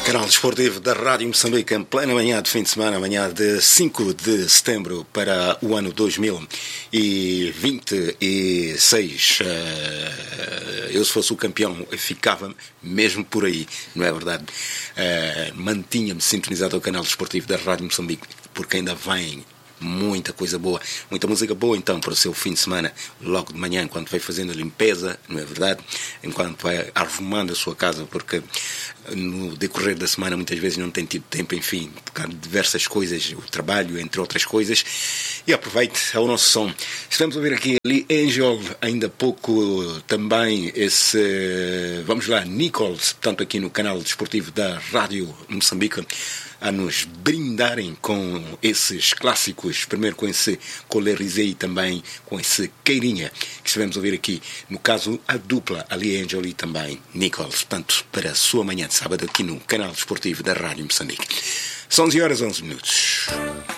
Canal Desportivo da Rádio Moçambique, em plena manhã de fim de semana, manhã de 5 de setembro para o ano 2026. Eu, se fosse o campeão, ficava mesmo por aí, não é verdade? Mantinha-me sintonizado ao Canal Desportivo da Rádio Moçambique, porque ainda vem muita coisa boa, muita música boa, então, para o seu fim de semana, logo de manhã, enquanto vai fazendo a limpeza, não é verdade? Enquanto vai arrumando a sua casa, porque no decorrer da semana muitas vezes não tem tido tempo, enfim, por causa de diversas coisas, o trabalho, entre outras coisas, e aproveite ao nosso som. Estamos a ver aqui ali Angel, ainda há pouco também esse, vamos lá, Nichols, portanto aqui no canal desportivo da Rádio Moçambique, a nos brindarem com esses clássicos, primeiro com esse Colerizei e também com esse Queirinha, que estivemos a ouvir aqui, no caso a dupla, ali Angel e também Nichols, portanto para a sua manhã de sábado aqui no canal desportivo da Rádio Moçambique. São 11h11.